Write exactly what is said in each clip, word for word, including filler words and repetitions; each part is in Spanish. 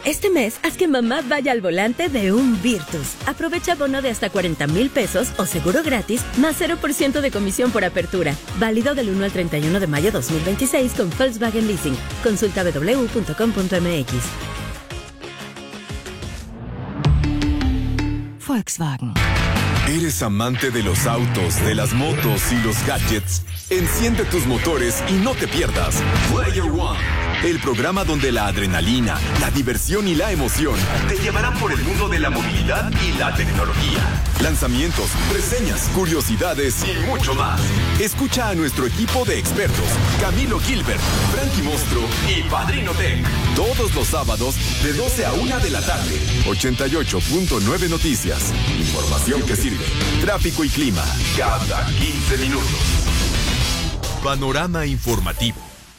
Este mes, haz que mamá vaya al volante de un Virtus. Aprovecha bono de hasta cuarenta mil pesos o seguro gratis, más cero por ciento de comisión por apertura. Válido del uno al treinta y uno de mayo dos mil veintiséis con Volkswagen Leasing. Consulta doble u doble u punto com punto m x. Volkswagen. ¿Eres amante de los autos, de las motos y los gadgets? Enciende tus motores y no te pierdas Player One, el programa donde la adrenalina, la diversión y la emoción te llevarán por el mundo de la movilidad y la tecnología. Lanzamientos, reseñas, curiosidades y mucho más. Escucha a nuestro equipo de expertos, Camilo Gilbert, Frankie Mostro y Padrino Tech, todos los sábados de doce a una de la tarde. ochenta y ocho punto nueve Noticias. Información que sirve. Tráfico y clima cada quince minutos. Panorama informativo.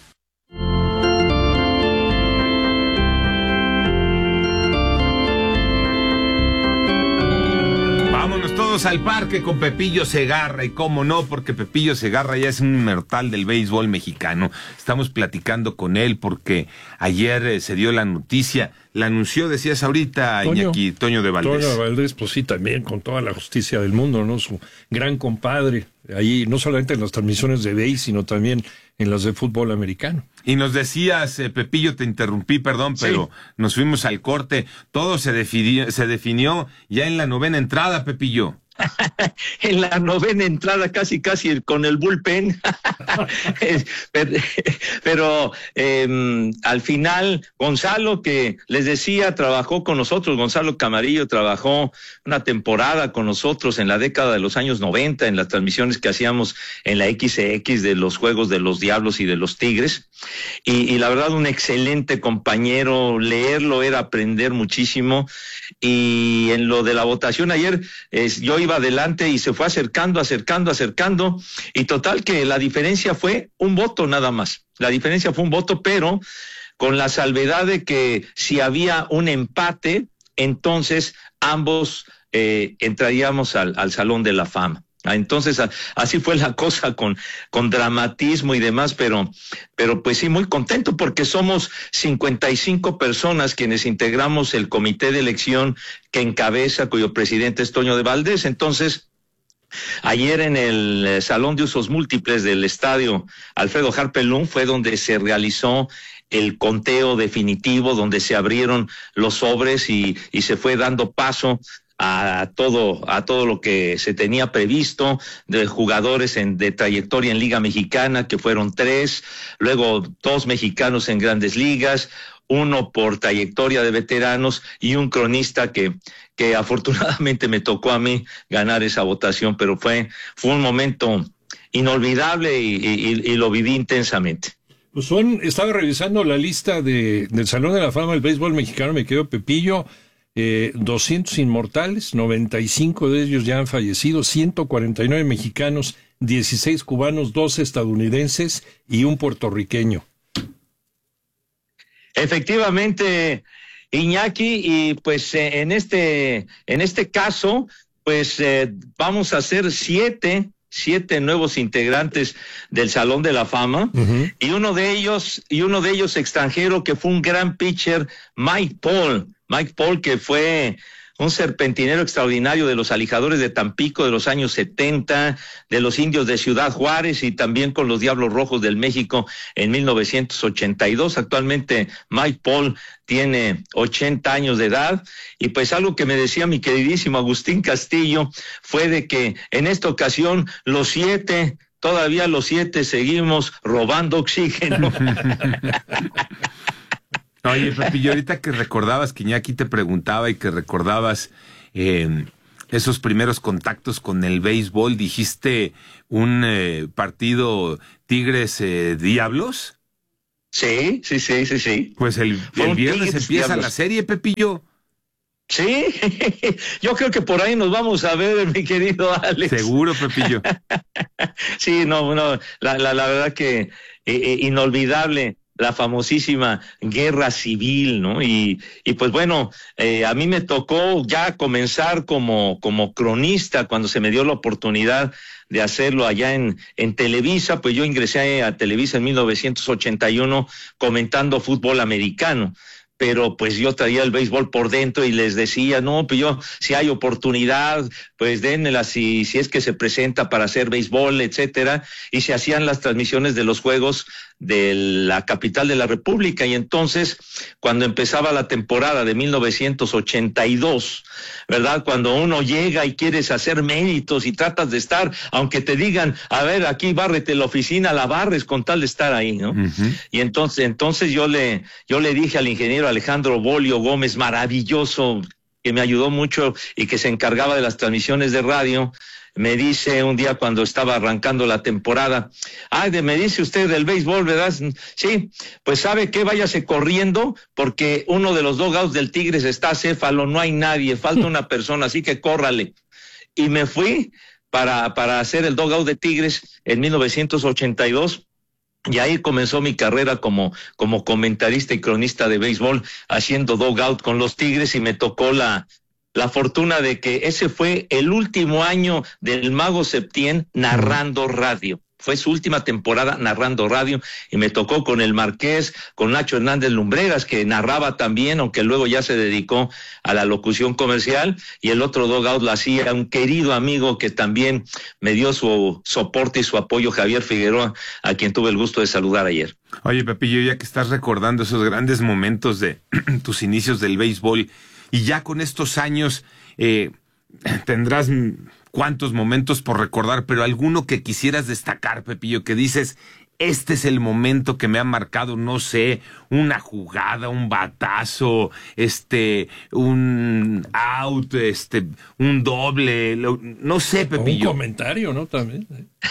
Vámonos todos al parque con Pepillo Segarra, y cómo no, porque Pepillo Segarra ya es un inmortal del béisbol mexicano. Estamos platicando con él porque ayer eh, se dio la noticia, la anunció, decías ahorita, Toño, Iñaki, Toño de Valdés. Toño de Valdés, pues sí, también con toda la justicia del mundo, ¿no? Su gran compadre, ahí no solamente en las transmisiones de béis, sino también en las de fútbol americano. Y nos decías, eh, Pepillo, te interrumpí, perdón, pero sí, nos fuimos al corte. Todo se definió, se definió ya en la novena entrada, Pepillo. En la novena entrada, casi casi con el bullpen. pero pero eh, al final Gonzalo, que les decía, trabajó con nosotros, Gonzalo Camarillo trabajó una temporada con nosotros en la década de los años noventa, en las transmisiones que hacíamos en la X X de los juegos de los Diablos y de los Tigres, y, y la verdad un excelente compañero. Leerlo era aprender muchísimo. Y en lo de la votación ayer, eh, yo iba adelante y se fue acercando, acercando, acercando, y total que la diferencia fue un voto nada más. La diferencia fue un voto, pero con la salvedad de que si había un empate, entonces ambos eh, entraríamos al, al Salón de la Fama. Entonces así fue la cosa, con, con dramatismo y demás, pero, pero pues sí, muy contento porque somos cincuenta y cinco personas quienes integramos el comité de elección que encabeza, cuyo presidente es Toño de Valdés. Entonces, ayer en el Salón de Usos Múltiples del Estadio Alfredo Harpe Lund fue donde se realizó el conteo definitivo, donde se abrieron los sobres y, y se fue dando paso a todo a todo lo que se tenía previsto de jugadores en, de trayectoria en Liga Mexicana, que fueron tres, luego dos mexicanos en Grandes Ligas, uno por trayectoria de veteranos y un cronista que que afortunadamente me tocó a mí ganar esa votación, pero fue fue un momento inolvidable y, y, y lo viví intensamente. Pues son, estaba revisando la lista de del Salón de la Fama del béisbol mexicano, me quedó Pepillo. Eh, doscientos inmortales, noventa y cinco de ellos ya han fallecido, ciento cuarenta y nueve mexicanos, dieciséis cubanos, dos estadounidenses y un puertorriqueño. Efectivamente, Iñaki, y pues eh, en este en este caso, pues eh, vamos a hacer siete siete nuevos integrantes del Salón de la Fama, uh-huh. y uno de ellos y uno de ellos extranjero, que fue un gran pitcher, Mike Paul. Mike Paul, que fue un serpentinero extraordinario de los Alijadores de Tampico de los años setenta, de los Indios de Ciudad Juárez y también con los Diablos Rojos del México en mil novecientos ochenta y dos. Actualmente Mike Paul tiene ochenta años de edad, y pues algo que me decía mi queridísimo Agustín Castillo fue de que en esta ocasión los siete, todavía los siete seguimos robando oxígeno. Oye, Pepillo, ahorita que recordabas, que Iñaki te preguntaba y que recordabas eh, esos primeros contactos con el béisbol, dijiste un eh, partido Tigres-Diablos. Eh, sí, sí, sí, sí, sí. Pues el, el viernes empieza Diablos. La serie, Pepillo. Sí, yo creo que por ahí nos vamos a ver, mi querido Alex. Seguro, Pepillo. Sí, no, no, la, la, la verdad que eh, eh, inolvidable. La famosísima guerra civil, ¿no? Y, y pues bueno, eh, a mí me tocó ya comenzar como, como cronista cuando se me dio la oportunidad de hacerlo allá en, en Televisa. Pues yo ingresé a Televisa en mil novecientos ochenta y uno comentando fútbol americano. pero pues yo traía el béisbol por dentro y les decía, no, pues yo, si hay oportunidad, pues dénmela si, si es que se presenta para hacer béisbol, etcétera, y se hacían las transmisiones de los juegos de la capital de la República, y entonces, cuando empezaba la temporada de mil novecientos ochenta y dos, ¿verdad? Cuando uno llega y quieres hacer méritos y tratas de estar, aunque te digan, a ver, aquí bárrete la oficina, la barres con tal de estar ahí, ¿no? Uh-huh. Y entonces, entonces yo le, yo le dije al ingeniero Alejandro Bolio Gómez, maravilloso, que me ayudó mucho y que se encargaba de las transmisiones de radio, me dice un día cuando estaba arrancando la temporada, ay, de, me dice usted del béisbol, ¿verdad? Sí, pues sabe que váyase corriendo porque uno de los dugouts del Tigres está acéfalo, no hay nadie, falta una persona, así que córrale. Y me fui para, para hacer el dugout de Tigres en mil novecientos ochenta y dos. Y ahí comenzó mi carrera como, como comentarista y cronista de béisbol, haciendo dugout con los Tigres, y me tocó la, la fortuna de que ese fue el último año del Mago Septién narrando radio. Fue su última temporada narrando radio, y me tocó con el Marqués, con Nacho Hernández Lumbreras, que narraba también, aunque luego ya se dedicó a la locución comercial, y el otro dugout lo hacía un querido amigo que también me dio su soporte y su apoyo, Javier Figueroa, a quien tuve el gusto de saludar ayer. Oye, Pepillo, ya que estás recordando esos grandes momentos de tus inicios del béisbol, y ya con estos años eh, tendrás cuántos momentos por recordar, pero alguno que quisieras destacar, Pepillo, que dices, este es el momento que me ha marcado, no sé, una jugada, un batazo, este, un out, este, un doble, lo, no sé, Pepillo. Un comentario, ¿no? También.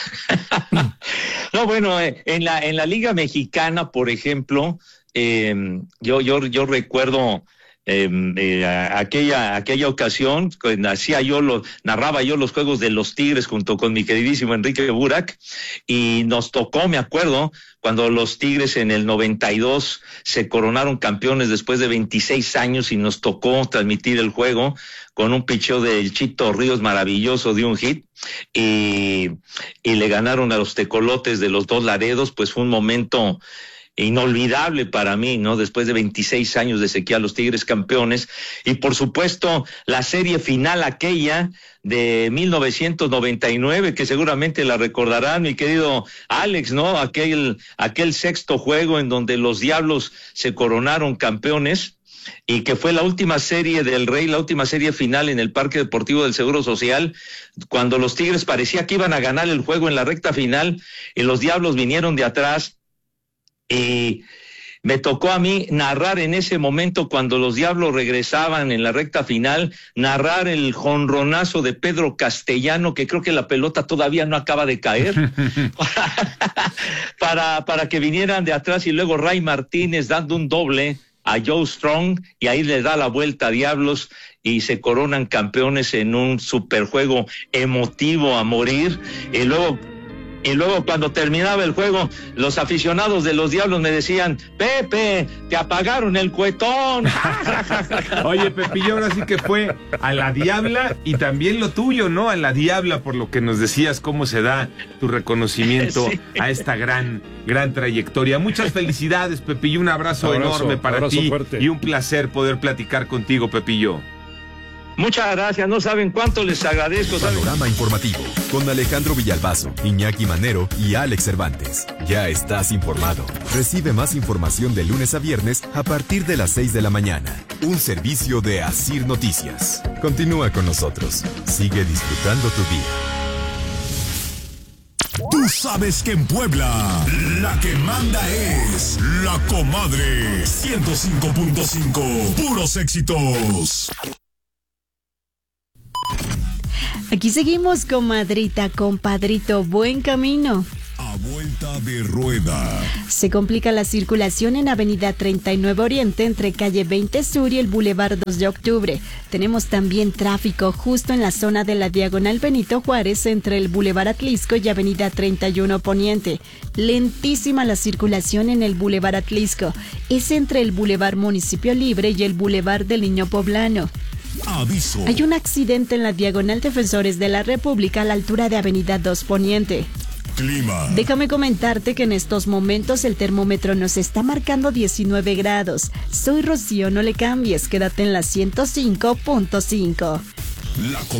No, bueno, eh, en la en la Liga Mexicana, por ejemplo, eh, yo yo yo recuerdo Eh, eh, aquella aquella ocasión, hacía yo lo, narraba yo los juegos de los Tigres junto con mi queridísimo Enrique Burak, y nos tocó, me acuerdo, cuando los Tigres en el noventa y dos se coronaron campeones después de veintiséis años, y nos tocó transmitir el juego con un picheo del Chito Ríos maravilloso de un hit, y, y le ganaron a los Tecolotes de los Dos Laredos. Pues fue un momento inolvidable para mí, ¿no? Después de veintiséis años de sequía, a los Tigres campeones. Y por supuesto la serie final aquella de mil novecientos noventa y nueve, que seguramente la recordarán, mi querido Alex, ¿no? Aquel, aquel sexto juego en donde los Diablos se coronaron campeones, y que fue la última serie del Rey, la última serie final en el Parque Deportivo del Seguro Social, cuando los Tigres parecía que iban a ganar el juego en la recta final, y los Diablos vinieron de atrás. Y me tocó a mí narrar en ese momento, cuando los Diablos regresaban en la recta final, narrar el jonronazo de Pedro Castellano, que creo que la pelota todavía no acaba de caer, para, para que vinieran de atrás, y luego Ray Martínez dando un doble a Joe Strong, y ahí le da la vuelta a Diablos y se coronan campeones en un superjuego emotivo a morir. Y luego Y luego cuando terminaba el juego, los aficionados de los Diablos me decían, Pepe, te apagaron el cuetón. Oye, Pepillo, ahora sí que fue a la Diabla, y también lo tuyo, ¿no? A la Diabla, por lo que nos decías, cómo se da tu reconocimiento sí. a esta gran, gran trayectoria. Muchas felicidades, Pepillo, un abrazo, abrazo enorme para abrazo ti fuerte. Y un placer poder platicar contigo, Pepillo. Muchas gracias, no saben cuánto les agradezco. ¿saben? Panorama informativo con Alejandro Villalbazo, Iñaki Manero y Alex Cervantes. Ya estás informado. Recibe más información de lunes a viernes a partir de las seis de la mañana. Un servicio de Asir Noticias. Continúa con nosotros. Sigue disfrutando tu día. Tú sabes que en Puebla la que manda es La Comadre. ciento cinco punto cinco. Puros éxitos. Aquí seguimos, comadrita, compadrito, buen camino. A vuelta de rueda. Se complica la circulación en Avenida treinta y nueve Oriente entre calle veinte Sur y el Boulevard dos de Octubre. Tenemos también tráfico justo en la zona de la Diagonal Benito Juárez entre el Boulevard Atlisco y Avenida treinta y uno Poniente. Lentísima la circulación en el Boulevard Atlisco. Es entre el Boulevard Municipio Libre y el Boulevard del Niño Poblano. Aviso. Hay un accidente en la Diagonal Defensores de la República a la altura de Avenida dos Poniente. clima. Déjame comentarte que en estos momentos el termómetro nos está marcando diecinueve grados. Soy Rocío, no le cambies, quédate en la ciento cinco punto cinco. La